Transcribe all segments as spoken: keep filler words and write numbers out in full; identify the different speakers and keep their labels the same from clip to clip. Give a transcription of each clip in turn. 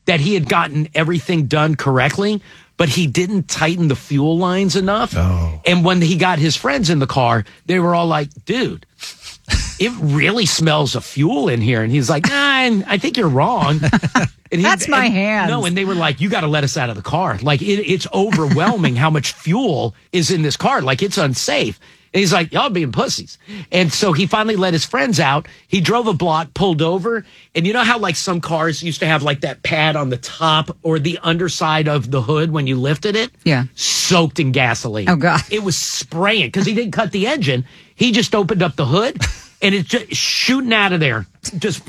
Speaker 1: that he had gotten everything done correctly, but he didn't tighten the fuel lines enough.
Speaker 2: Oh.
Speaker 1: And when he got his friends in the car, they were all like, dude, it really smells of fuel in here. And he's like, nah, I think you're wrong. And he,
Speaker 3: That's my
Speaker 1: and,
Speaker 3: hands.
Speaker 1: No, and they were like, you got to let us out of the car. Like, it, it's overwhelming how much fuel is in this car. Like, it's unsafe. And he's like, y'all being pussies. And so he finally let his friends out. He drove a block, pulled over. And you know how, like, some cars used to have, like, that pad on the top or the underside of the hood when you lifted it?
Speaker 3: Yeah.
Speaker 1: Soaked in gasoline.
Speaker 3: Oh, God.
Speaker 1: It was spraying because he didn't cut the engine. He just opened up the hood, and it's just shooting out of there. Just,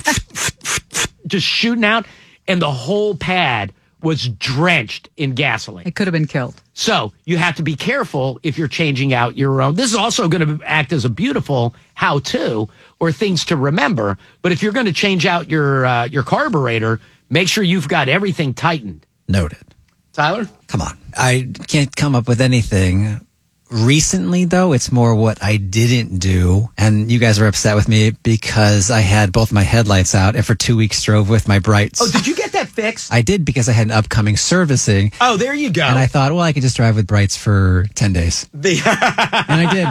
Speaker 1: just shooting out. And the whole pad was drenched in gasoline.
Speaker 3: It could have been killed.
Speaker 1: So you have to be careful if you're changing out your own. This is also going to act as a beautiful how-to or things to remember. But if you're going to change out your uh, your carburetor, make sure you've got everything tightened.
Speaker 2: Noted.
Speaker 1: Tyler?
Speaker 2: Come on. I can't come up with anything. Recently, though, it's more what I didn't do. And you guys were upset with me because I had both my headlights out and for two weeks drove with my brights.
Speaker 1: Oh, did you get that fixed?
Speaker 2: I did because I had an upcoming servicing.
Speaker 1: Oh, there you go.
Speaker 2: And I thought, well, I could just drive with brights for ten days.
Speaker 1: The
Speaker 2: and I did.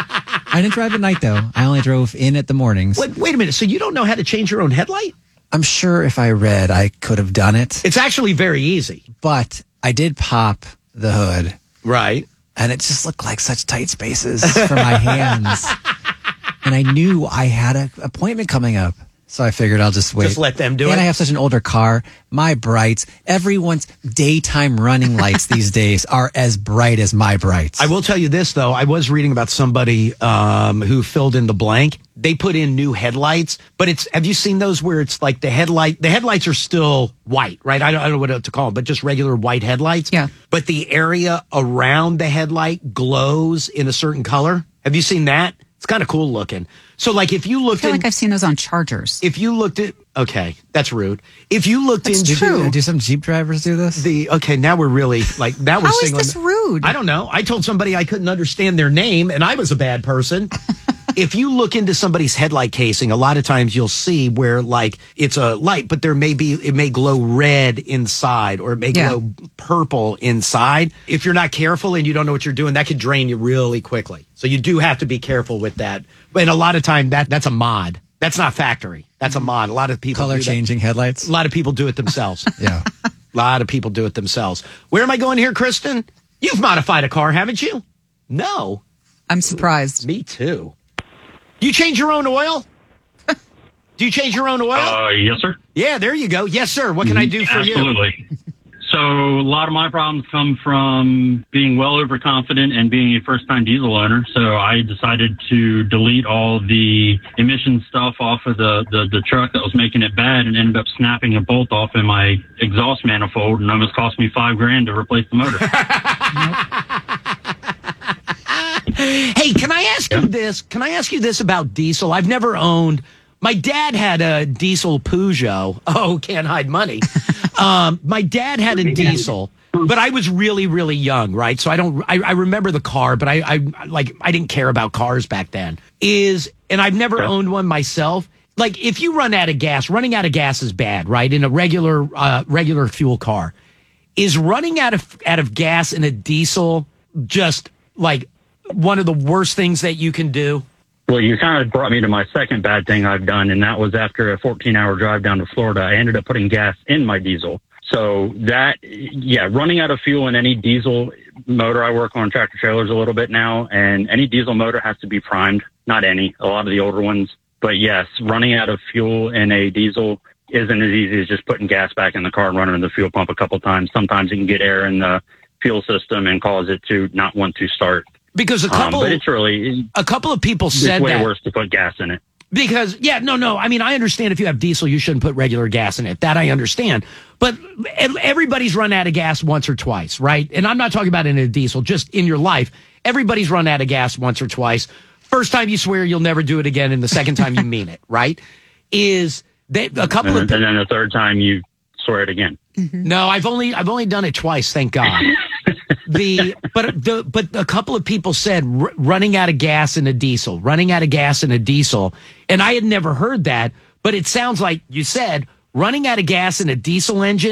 Speaker 2: I didn't drive at night, though. I only drove in at the mornings.
Speaker 1: wait, wait a minute. So you don't know how to change your own headlight?
Speaker 2: I'm sure if I read, I could have done it.
Speaker 1: It's actually very easy.
Speaker 2: But I did pop the hood.
Speaker 1: Right.
Speaker 2: And it just looked like such tight spaces for my hands. And I knew I had an appointment coming up. So I figured I'll just wait.
Speaker 1: Just let them do
Speaker 2: and
Speaker 1: it.
Speaker 2: And I have such an older car. My brights, everyone's daytime running lights these days are as bright as my brights.
Speaker 1: I will tell you this, though. I was reading about somebody um, who filled in the blank. They put in new headlights, but it's, have you seen those where it's like the headlight, the headlights are still white, right? I don't, I don't know what to call them, but just regular white headlights.
Speaker 3: Yeah.
Speaker 1: But the area around the headlight glows in a certain color. Have you seen that? It's kind of cool looking. So, like, if you
Speaker 3: I
Speaker 1: looked
Speaker 3: feel
Speaker 1: in,
Speaker 3: like I've seen those on Chargers.
Speaker 1: if you looked at, okay, that's rude. If you looked
Speaker 3: That's
Speaker 1: into
Speaker 3: true.
Speaker 2: do, do some Jeep drivers do this?
Speaker 1: the, okay, now we're really like, now we're
Speaker 3: How is
Speaker 1: singling.
Speaker 3: this rude?
Speaker 1: I don't know. I told somebody I couldn't understand their name, and I was a bad person. If you look into somebody's headlight casing, a lot of times you'll see where, like, it's a light, but there may be, it may glow red inside, or it may
Speaker 3: Yeah.
Speaker 1: glow purple inside. If you're not careful and you don't know what you're doing, that could drain you really quickly. So you do have to be careful with that. But a lot of time, that that's a mod. That's not factory. That's a mod. A lot of people
Speaker 2: Color
Speaker 1: do that.
Speaker 2: changing headlights?
Speaker 1: A lot of people do it themselves.
Speaker 2: Yeah.
Speaker 1: A lot of people do it themselves. Where am I going here, Kristen? You've modified a car, haven't you? No.
Speaker 3: I'm surprised.
Speaker 1: Me too. You change your own oil? Do you change your own oil?
Speaker 4: Uh, yes, sir.
Speaker 1: Yeah, there you go. Yes, sir. What can I do for you?
Speaker 4: Absolutely. So a lot of my problems come from being well overconfident and being a first-time diesel owner. So I decided to delete all the emission stuff off of the, the, the truck that was making it bad, and ended up snapping a bolt off in my exhaust manifold, and almost cost me five grand to replace the motor.
Speaker 1: Hey, can I ask you this? Can I ask you this about diesel? I've never owned. My dad had a diesel Peugeot. Oh, can't hide money. um, my dad had a diesel, but I was really, really young, right? So I don't. I, I remember the car, but I, I like I didn't care about cars back then. Is and I've never owned one myself. Like, if you run out of gas, running out of gas is bad, right? In a regular uh, regular fuel car, is running out of out of gas in a diesel just like one of the worst things that you can do?
Speaker 4: Well, you kind of brought me to my second bad thing I've done, and that was after a fourteen-hour drive down to Florida. I ended up putting gas in my diesel. So that, yeah, running out of fuel in any diesel motor, I work on tractor trailers a little bit now, and any diesel motor has to be primed. Not any, a lot of the older ones. But yes, running out of fuel in a diesel isn't as easy as just putting gas back in the car and running the fuel pump a couple times. Sometimes you can get air in the fuel system and cause it to not want to start.
Speaker 1: Because a couple,
Speaker 4: um, but it's really
Speaker 1: a couple of people
Speaker 4: it's
Speaker 1: said
Speaker 4: way
Speaker 1: that.
Speaker 4: worse to put gas in it.
Speaker 1: Because, yeah, no, no. I mean, I understand if you have diesel, you shouldn't put regular gas in it. That I understand. But everybody's run out of gas once or twice, right? And I'm not talking about in a diesel, just in your life. Everybody's run out of gas once or twice. First time you swear you'll never do it again, and the second time you mean it, right? Is that a couple
Speaker 4: and,
Speaker 1: of
Speaker 4: and then the third time you swear it again.
Speaker 1: No, I've only I've only done it twice, thank God. the but the but a couple of people said r- running out of gas in a diesel, running out of gas in a diesel, and I had never heard that, but it sounds like you said running out of gas in a diesel engine